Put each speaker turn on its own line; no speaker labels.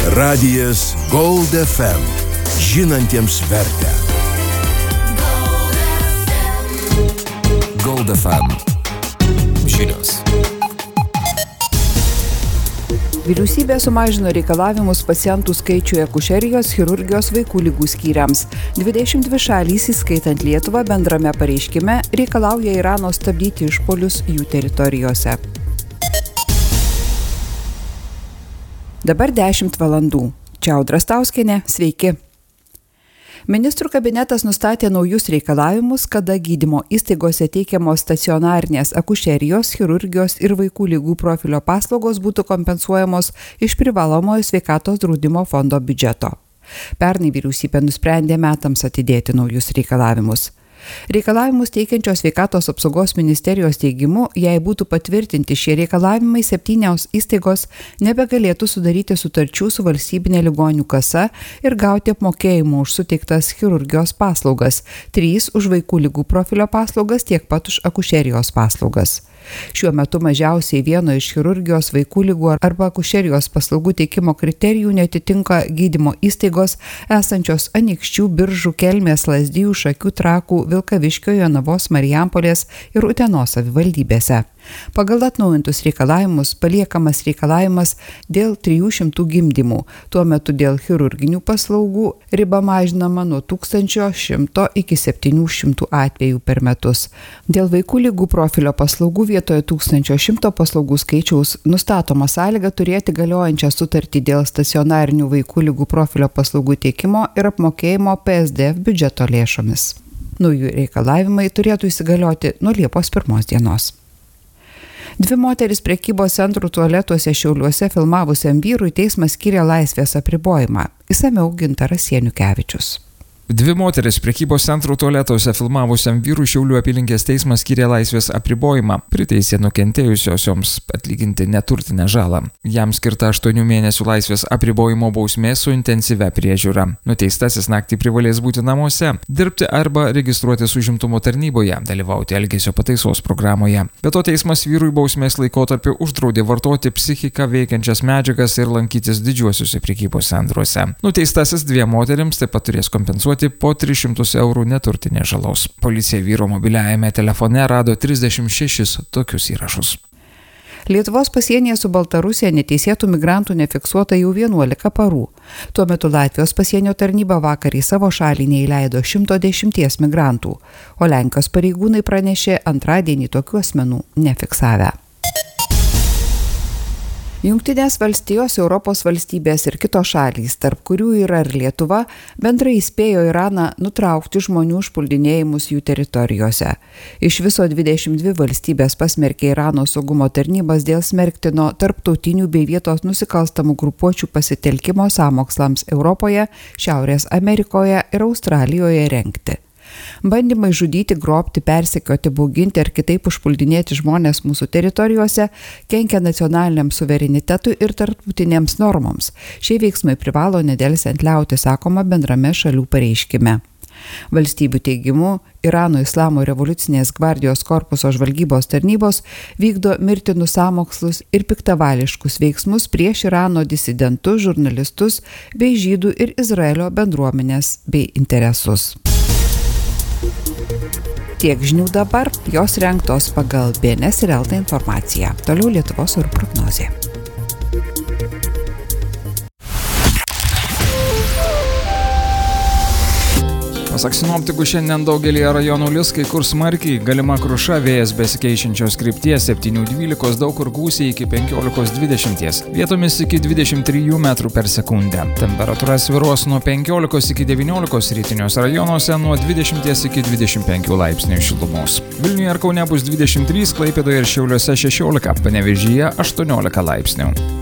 Radijas Gold FM. Žinantiems vertę. Gold FM. Žinios.
Vyriausybė sumažino reikalavimus pacientų skaičiuje akušerijos, chirurgijos, vaikų ligų skyriams. 22 šalys, įskaitant Lietuvą, bendrame pareiškime reikalauja Irano stabdyti išpuolius jų teritorijose. Dabar 10 valandų. Čia Audra Stauskienė, sveiki. Ministrų kabinetas nustatė naujus reikalavimus, kada gydymo įstaigose teikiamos stacionarinės akušerijos, chirurgijos ir vaikų ligų profilio paslaugos būtų kompensuojamos iš privalomojo sveikatos draudimo fondo biudžeto. Pernai vyriausybė nusprendė metams atidėti naujus reikalavimus. Reikalavimus teikiančios sveikatos apsaugos ministerijos teigimu, jei būtų patvirtinti šie reikalavimai, 7 įstaigos nebegalėtų sudaryti sutarčių su valstybinė ligonių kasa ir gauti apmokėjimų už suteiktas chirurgijos paslaugas, 3 už vaikų ligų profilio paslaugas, tiek pat už akušerijos paslaugas. Šiuo metu mažiausiai vieno iš chirurgijos, vaikų ligų arba akušerijos paslaugų teikimo kriterijų netitinka gydymo įstaigos esančios Anykščių, Biržų, Kelmės, Lazdijų, Šakių, Trakų, Vilkaviškio, Jonavos, Marijampolės ir Utenos savivaldybėse. Pagal atnaujintus reikalavimus paliekamas reikalavimas dėl 300 gimdymų, tuo metu dėl chirurginių paslaugų riba mažinama nuo 1100 iki 700 atvejų per metus. Dėl vaikų ligų profilio paslaugų vietoje 1100 paslaugų skaičiaus nustatoma sąlyga turėti galiojančią sutartį dėl stacionarinių vaikų ligų profilio paslaugų teikimo ir apmokėjimo PSDF biudžeto lėšomis. Naujų reikalavimai turėtų įsigalioti nuo Liepos 1 dienos. 2 moteris prekybos centrų tualetuose Šiauliuose filmavusiam vyrui teismas skyrė laisvės apribojimą. Išsamiau Gintaras Janukevičius.
2 moteris prekybos centrų tualetuose filmavusiam vyrui Šiaulių apylinkės teismas skyrė laisvės apribojimą, priteisė nukentėjusiosioms atlyginti neturtinę žalą. Jam skirta 8 mėnesių laisvės apribojimo bausmė su intensyvia priežiūra. Nuteistasis naktį privalės būti namuose, dirbti arba registruotis užimtumo tarnyboje, dalyvauti elgesio pataisos programoje. Be to teismas vyrui bausmės laikotarpiu uždraudė vartoti psichiką veikiančias medžiagas ir lankytis didžiuosiuose prekybos centruose. Nuteistasis 2 moterims taip pat turės kompensuoti po 300 eurų neturtinės žalos. Policija vyro mobiliajame telefone rado 36 tokius įrašus.
Lietuvos pasienyje su Baltarusija neteisėtų migrantų nefiksuota jau 11 parų. Tuo metu Latvijos pasienio tarnyba vakar į savo šalį neįleido 110 migrantų, o Lenkijos pareigūnai pranešė antradienį tokių asmenų nefiksavę. Jungtinės valstijos, Europos valstybės ir kitos šalys, tarp kurių yra ir Lietuva, bendrai įspėjo Iraną nutraukti žmonių užpuldinėjimus jų teritorijose. Iš viso 22 valstybės pasmerkė Irano saugumo tarnybas dėl smerktino tarptautinių bei vietos nusikalstamų grupuočių pasitelkimo sąmokslams Europoje, Šiaurės Amerikoje ir Australijoje rengti. Bandymai žudyti, grobti, persekioti, bauginti ar kitaip užpuldinėti žmonės mūsų teritorijose kenkia nacionaliniam suverenitetui ir tarptautinėms normoms. Šie veiksmai privalo nedelsiant liauti, sakoma bendrame šalių pareiškime. Valstybių teigimu, Irano Islamo revoliucinės gvardijos korpuso žvalgybos tarnybos vykdo mirtinus sąmokslus ir piktavališkus veiksmus prieš Irano disidentus, žurnalistus bei žydų ir Izraelio bendruomenės bei interesus. Tiek žinių dabar, jos rengtos pagal BNS ir LT informaciją. Toliau Lietuvos orų prognozė.
Pasak sinoptikų, šiandien daugelį rajonų lis, kai kur smarkiai, galima kruša, vėjas besikeičiančios krypties 7-12, daug kur gūsiai iki 15-20, vietomis iki 23 metrų per sekundę. Temperatūra svyruos nuo 15 iki 19, rytiniuose rajonuose nuo 20 iki 25 laipsnių šilumos. Vilniuje ir Kaune bus 23, Klaipėdoje ir Šiauliuose 16, Panevėžyje 18 laipsnių.